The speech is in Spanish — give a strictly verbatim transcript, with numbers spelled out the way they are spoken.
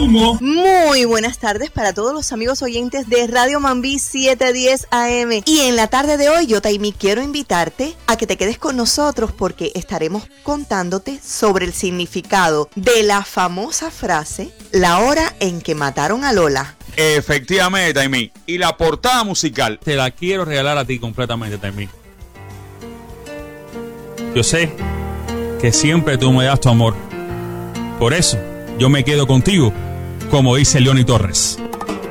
consumo. Muy buenas tardes para todos los amigos oyentes de Radio Mambí setecientos diez A M. Y en la tarde de hoy, yo, Taimi, quiero invitarte a que te quedes con nosotros porque estaremos contándote sobre el significado de la famosa frase, la hora en que mataron a Lola. Efectivamente, Taimi. Y la portada musical. Te la quiero regalar a ti completamente, Taimi. Yo sé que siempre tú me das tu amor. Por eso, yo me quedo contigo, como dice Leoni Torres.